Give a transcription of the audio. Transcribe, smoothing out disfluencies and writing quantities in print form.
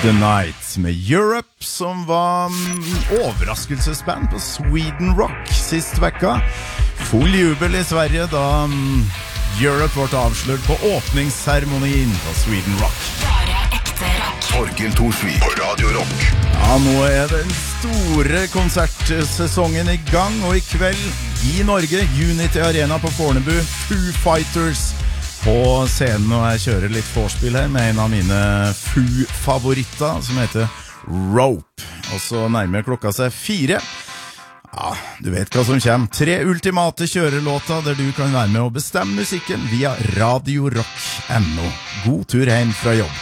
The Night med Europe, som var overraskelsesband på Sweden Rock sist vekka. Full jubel I Sverige da Europe ble avslørt på åpningsseremonien på Sweden Rock. Bare ekte rock. Torgill Thorsvik på Radio Rock. Ja, nå den store konsertsesongen I gang, og I kveld I Norge, Unity Arena på Fornebu, Foo Fighters på scenen, og jeg kjører litt forspill her med en av mine Foo-favoritter som heter Rope. Og så nærmer klokka seg 4. Ja, du vet hva som kommer. 3 ultimate kjørelåter der du kan være med og bestemme musikken via Radio Rock.no. God tur hjem fra jobb.